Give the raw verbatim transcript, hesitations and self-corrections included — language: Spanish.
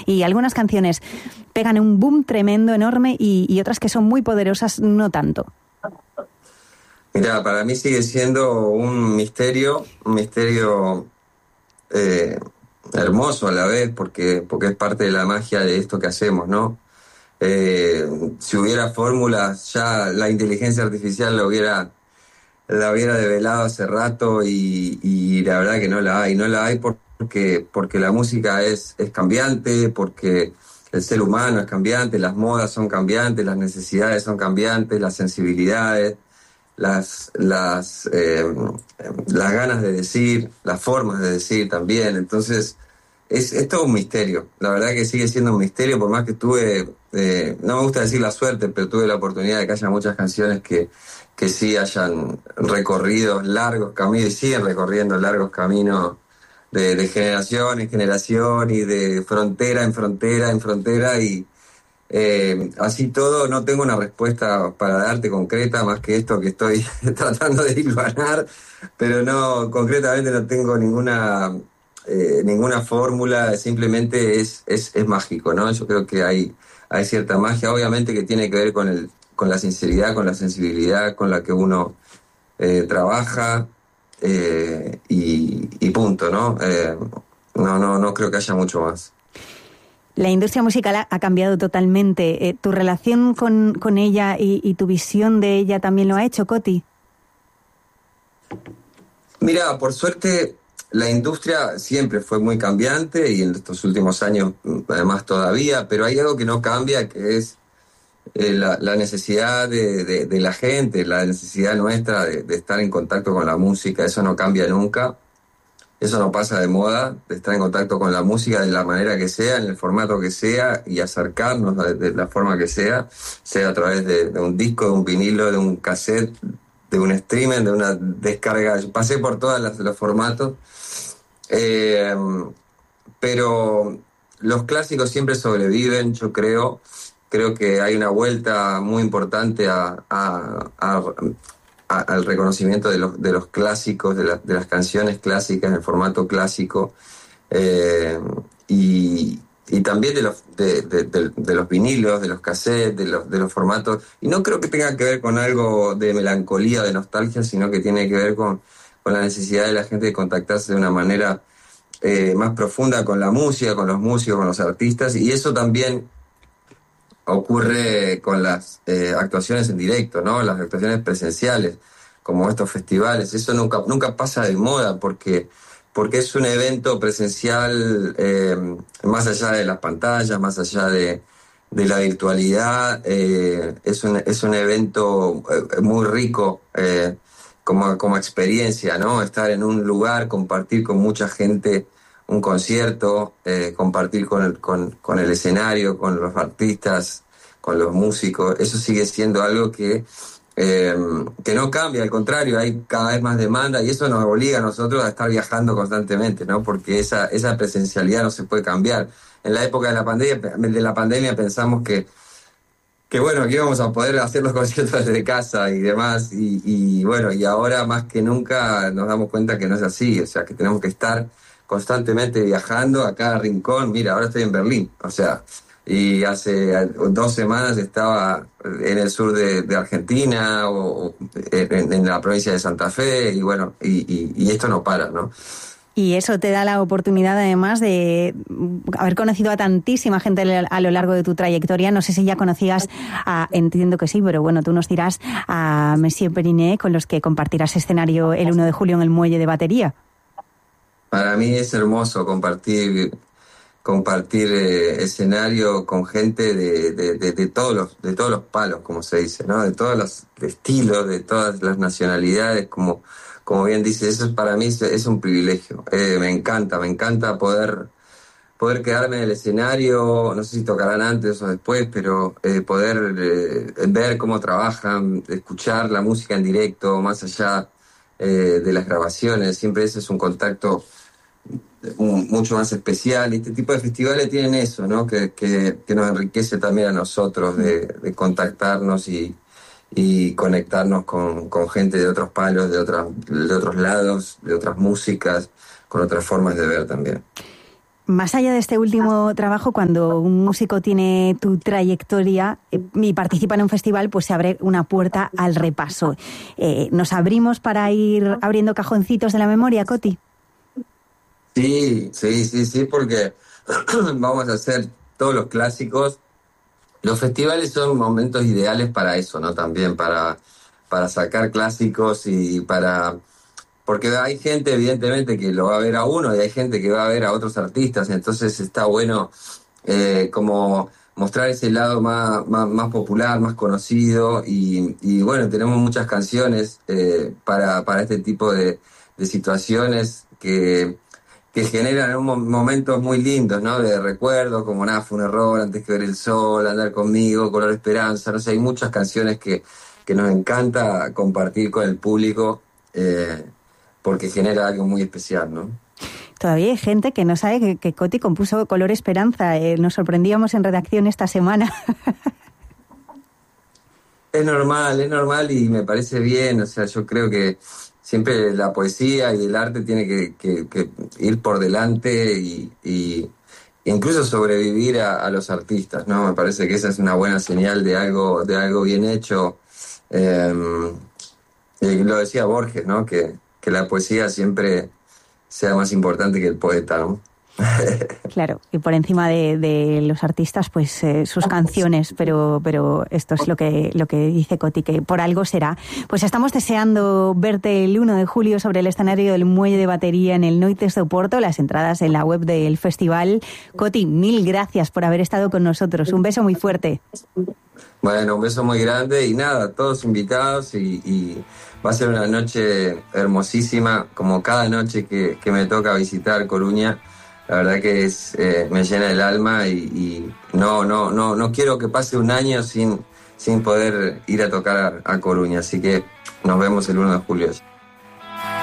y algunas canciones pegan un boom tremendo, enorme, y, y otras que son muy poderosas, no tanto. Mira, para mí sigue siendo un misterio, un misterio eh, hermoso a la vez, porque, porque es parte de la magia de esto que hacemos, ¿no? Eh, si hubiera fórmulas, ya la inteligencia artificial la hubiera, la hubiera develado hace rato y, y la verdad que no la hay. No la hay porque, porque la música es, es cambiante, porque el ser humano es cambiante, las modas son cambiantes, las necesidades son cambiantes, las sensibilidades, las, las, eh, las ganas de decir, las formas de decir también. Entonces, es, es todo un misterio. La verdad que sigue siendo un misterio, por más que tuve, eh, no me gusta decir la suerte, pero tuve la oportunidad de que haya muchas canciones que, que sí hayan recorrido largos caminos y siguen recorriendo largos caminos de, de generación en generación y de frontera en frontera en frontera y Eh, así todo, no tengo una respuesta para darte concreta, más que esto que estoy tratando de hilvanar, pero no, concretamente no tengo ninguna eh, ninguna fórmula, simplemente es, es, es mágico, ¿no? Yo creo que hay, hay cierta magia, obviamente que tiene que ver con, el, con la sinceridad, con la sensibilidad con la que uno eh, trabaja eh, y, y punto, ¿no? Eh, no, no, no creo que haya mucho más. La industria musical ha, ha cambiado totalmente. Eh, ¿Tu relación con, con ella y, y tu visión de ella también lo ha hecho, Coti? Mira, por suerte la industria siempre fue muy cambiante y en estos últimos años además todavía, pero hay algo que no cambia, que es eh, la, la necesidad de, de, de la gente, la necesidad nuestra de, de estar en contacto con la música. Eso no cambia nunca. Eso no pasa de moda, de estar en contacto con la música de la manera que sea, en el formato que sea, y acercarnos de, de la forma que sea, sea a través de, de un disco, de un vinilo, de un cassette, de un streaming, de una descarga. Yo pasé por todos los formatos, eh, pero los clásicos siempre sobreviven, yo creo. Creo que hay una vuelta muy importante a... a, a A, al reconocimiento de los, de los clásicos, de, la, de las canciones clásicas en formato clásico, eh, y, y también de los, de, de, de, de los vinilos, de los cassettes, de los, de los formatos. Y no creo que tenga que ver con algo de melancolía, de nostalgia, sino que tiene que ver con, con la necesidad de la gente de contactarse de una manera eh, más profunda con la música, con los músicos, con los artistas, y eso también ocurre con las eh, actuaciones en directo, ¿no? Las actuaciones presenciales, como estos festivales. Eso nunca, nunca pasa de moda porque, porque es un evento presencial eh, más allá de las pantallas, más allá de, de la virtualidad. Eh, es, un, es un evento eh, muy rico eh, como, como experiencia, ¿no? Estar en un lugar, compartir con mucha gente un concierto, eh, compartir con el, con, con el escenario, con los artistas, con los músicos. Eso sigue siendo algo que, eh, que no cambia, al contrario, hay cada vez más demanda y eso nos obliga a nosotros a estar viajando constantemente, ¿no? Porque esa, esa presencialidad no se puede cambiar. En la época de la pandemia, de la pandemia pensamos que, que bueno, que íbamos a poder hacer los conciertos desde casa y demás, y, y bueno, y ahora más que nunca nos damos cuenta que no es así, o sea, que tenemos que estar constantemente viajando a cada rincón. Mira, ahora estoy en Berlín, o sea, y hace dos semanas estaba en el sur de, de Argentina o, o en, en la provincia de Santa Fe, y bueno, y, y, y esto no para, ¿no? Y eso te da la oportunidad, además, de haber conocido a tantísima gente a lo largo de tu trayectoria. No sé si ya conocías, a, entiendo que sí, pero bueno, tú nos dirás, a Messier Periné, con los que compartirás escenario el uno de julio en el Muelle de Batería. Para mí es hermoso compartir compartir eh, escenario con gente de, de, de, de todos los de todos los palos, como se dice, ¿no? De todos los estilos, de todas las nacionalidades, como como bien dices. Eso para mí es, es un privilegio. Eh, me encanta, me encanta poder poder quedarme en el escenario. No sé si tocarán antes o después, pero eh, poder eh, ver cómo trabajan, escuchar la música en directo, más allá eh, de las grabaciones. Siempre ese es un contacto mucho más especial, y este tipo de festivales tienen eso, ¿no? Que, que, que nos enriquece también a nosotros de, de contactarnos y, y conectarnos con, con gente de otros palos, de, otras, de otros lados, de otras músicas, con otras formas de ver también. Más allá de este último trabajo, cuando un músico tiene tu trayectoria eh, y participa en un festival, pues se abre una puerta al repaso. Eh, ¿Nos abrimos para ir abriendo cajoncitos de la memoria, Coti? Sí, sí, sí, sí, porque vamos a hacer todos los clásicos. Los festivales son momentos ideales para eso, ¿no? También para, para sacar clásicos y para... Porque hay gente, evidentemente, que lo va a ver a uno y hay gente que va a ver a otros artistas, entonces está bueno eh, como mostrar ese lado más, más, más popular, más conocido y, y bueno, tenemos muchas canciones eh, para, para este tipo de, de situaciones que, que generan un, momentos muy lindos, ¿no? De recuerdos, como nada, fue un error, antes que ver el sol, andar conmigo, color esperanza, no sé, hay muchas canciones que, que nos encanta compartir con el público. Eh, porque genera algo muy especial, ¿no? Todavía hay gente que no sabe que, que Coti compuso Color Esperanza. Eh, nos sorprendíamos en redacción esta semana. Es normal, es normal y me parece bien. O sea, yo creo que siempre la poesía y el arte tiene que, que, que ir por delante y, y incluso sobrevivir a, a los artistas, ¿no? Me parece que esa es una buena señal de algo, de algo bien hecho. Eh, lo decía Borges, ¿no? Que que la poesía siempre sea más importante que el poeta, ¿no? Claro, y por encima de, de los artistas, pues eh, sus canciones, pero pero esto es lo que lo que dice Coti, que por algo será. Pues estamos deseando verte el uno de julio sobre el escenario del Muelle de Batería en el Noites de Oporto, las entradas en la web del festival. Coti, mil gracias por haber estado con nosotros, un beso muy fuerte. Bueno, un beso muy grande y nada, todos invitados y, y va a ser una noche hermosísima, como cada noche que, que me toca visitar Coruña. La verdad que es eh, me llena el alma y, y no no no no quiero que pase un año sin sin poder ir a tocar a, a Coruña, así que nos vemos el uno de julio.